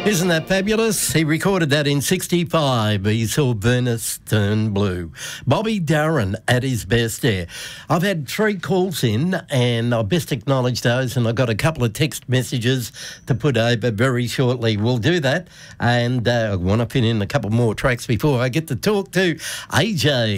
Isn't that fabulous? He recorded that in 65. He saw Venice turn blue. Bobby Darin at his best there. I've had 3 calls in and I'll best acknowledge those, and I've got a couple of text messages to put over very shortly. We'll do that, and I want to fit in a couple more tracks before I get to talk to AJ.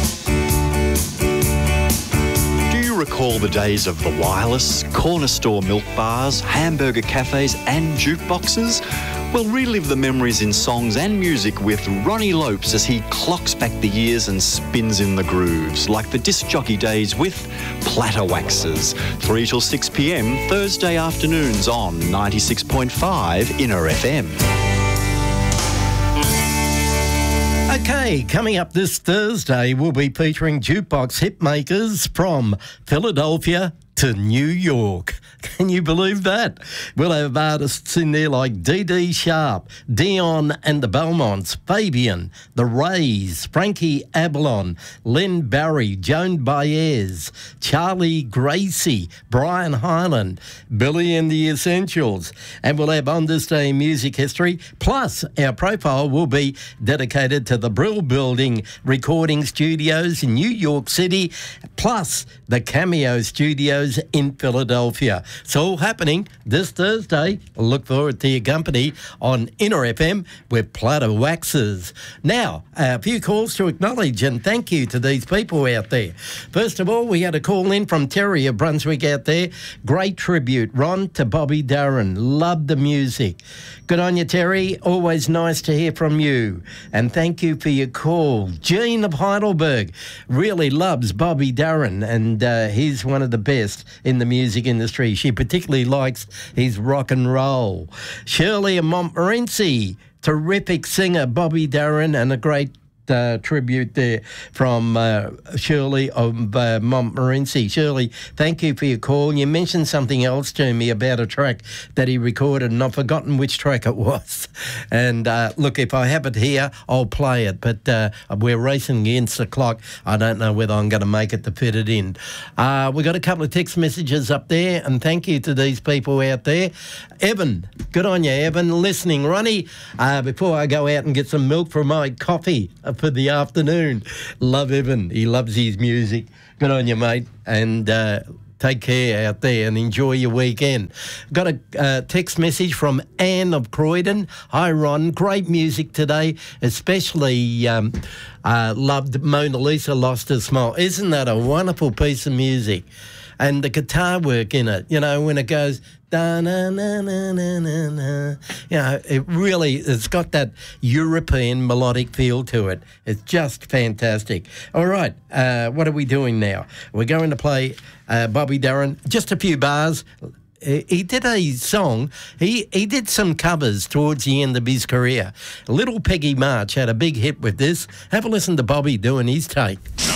Recall the days of the wireless, corner store milk bars, hamburger cafes and jukeboxes? Well, relive the memories in songs and music with Ronnie Lopes as he clocks back the years and spins in the grooves, like the disc jockey days with Platter Waxes. 3 till 6 p.m, Thursday afternoons on 96.5 Inner FM. Okay, coming up this Thursday, we'll be featuring jukebox hitmakers from Philadelphia to New York. Can you believe that? We'll have artists in there like D.D. Sharp, Dion and the Belmonts, Fabian, the Rays, Frankie Avalon, Len Barry, Joan Baez, Charlie Gracie, Brian Hyland, Billy and the Essentials. And we'll have on this day music history. Plus, our profile will be dedicated to the Brill Building Recording Studios in New York City, plus the Cameo Studios in Philadelphia. It's all happening this Thursday. Look forward to your company on Inner FM with Platter Waxes. Now, a few calls to acknowledge and thank you to these people out there. First of all, we had a call in from Terry of Brunswick out there. Great tribute, Ron, to Bobby Darin. Love the music. Good on you, Terry. Always nice to hear from you. And thank you for your call. Jean of Heidelberg really loves Bobby Darin, and he's one of the best in the music industry. She particularly likes his rock and roll. Shirley of Montmorency, terrific singer Bobby Darin, and a great tribute there from Shirley of Montmorency. Shirley, thank you for your call. You mentioned something else to me about a track that he recorded, and I've forgotten which track it was. And look, if I have it here, I'll play it. But we're racing against the clock. I don't know whether I'm going to make it to fit it in. We got a couple of text messages up there, and thank you to these people out there. Evan, good on you, Evan. Listening, Ronnie, before I go out and get some milk for my coffee for the afternoon. Love Evan. He loves his music. Good on you, mate. And take care out there and enjoy your weekend. Got a text message from Anne of Croydon. Hi, Ron. Great music today. Especially loved Mona Lisa Lost Her Smile. Isn't that a wonderful piece of music? And the guitar work in it, you know, when it goes da na na na na na na, you know, it's got that European melodic feel to it. It's just fantastic. All right, what are we doing now? We're going to play Bobby Darin. Just a few bars. He did a song. He did some covers towards the end of his career. Little Peggy March had a big hit with this. Have a listen to Bobby doing his take.